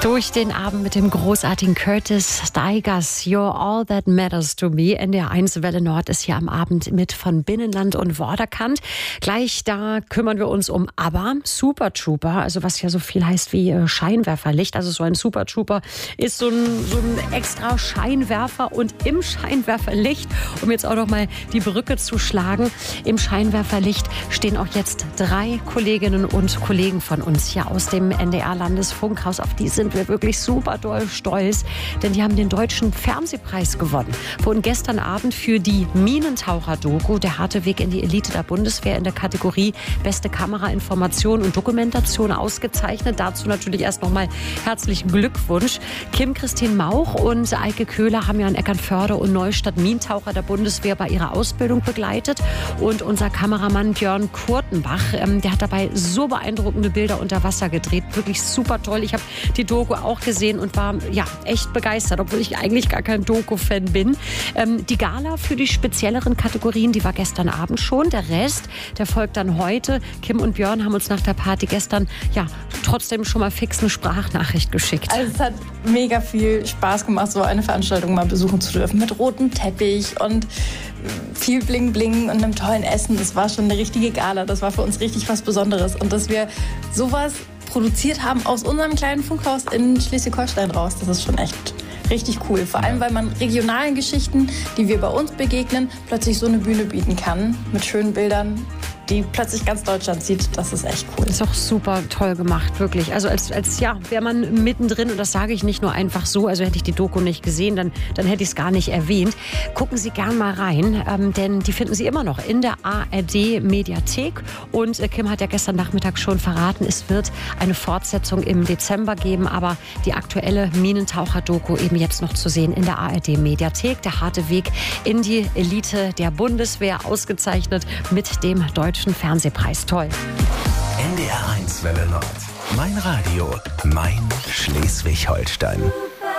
Durch den Abend mit dem großartigen Curtis Stigers, You're All That Matters to Me. NDR 1 Welle Nord ist hier am Abend mit von Binnenland und Vorderkant. Gleich da kümmern wir uns um ABBA, Super Trooper, also was ja so viel heißt wie Scheinwerferlicht. Also so ein Super Trooper ist so ein extra Scheinwerfer, und im Scheinwerferlicht, um jetzt auch noch mal die Brücke zu schlagen, im Scheinwerferlicht stehen auch jetzt 3 Kolleginnen und Kollegen von uns hier aus dem NDR Landesfunkhaus. Auf die sind wir wirklich super doll stolz, denn die haben den Deutschen Fernsehpreis gewonnen. Wurden gestern Abend für die Minentaucher-Doku Der harte Weg in die Elite der Bundeswehr in der Kategorie Beste Kamera, Information und Dokumentation ausgezeichnet. Dazu natürlich erst noch mal herzlichen Glückwunsch. Kim-Christine Mauch und Eike Köhler haben ja in Eckernförde und Neustadt Minentaucher der Bundeswehr bei ihrer Ausbildung begleitet. Und unser Kameramann Björn Kurtenbach, der hat dabei so beeindruckende Bilder unter Wasser gedreht. Wirklich super toll. Ich habe die Doku auch gesehen und war echt begeistert, obwohl ich eigentlich gar kein Doku-Fan bin. Die Gala für die spezielleren Kategorien, die war gestern Abend schon. Der Rest, der folgt dann heute. Kim und Björn haben uns nach der Party gestern trotzdem schon mal fix eine Sprachnachricht geschickt. Also es hat mega viel Spaß gemacht, so eine Veranstaltung mal besuchen zu dürfen. Mit rotem Teppich und viel Bling-Bling und einem tollen Essen. Das war schon eine richtige Gala. Das war für uns richtig was Besonderes. Und dass wir sowas produziert haben aus unserem kleinen Funkhaus in Schleswig-Holstein raus. Das ist schon echt richtig cool. Vor allem, weil man regionalen Geschichten, die wir bei uns begegnen, plötzlich so eine Bühne bieten kann mit schönen Bildern, die plötzlich ganz Deutschland sieht. Das ist echt cool. Ist auch super toll gemacht, wirklich. Also als wäre man mittendrin, und das sage ich nicht nur einfach so, also hätte ich die Doku nicht gesehen, dann hätte ich es gar nicht erwähnt. Gucken Sie gern mal rein, denn die finden Sie immer noch in der ARD-Mediathek. Und Kim hat ja gestern Nachmittag schon verraten, es wird eine Fortsetzung im Dezember geben, aber die aktuelle Minentaucher-Doku eben jetzt noch zu sehen in der ARD-Mediathek. Der harte Weg in die Elite der Bundeswehr, ausgezeichnet mit dem Deutschen Fernsehpreis. Toll. NDR 1 Welle Nord. Mein Radio, mein Schleswig-Holstein.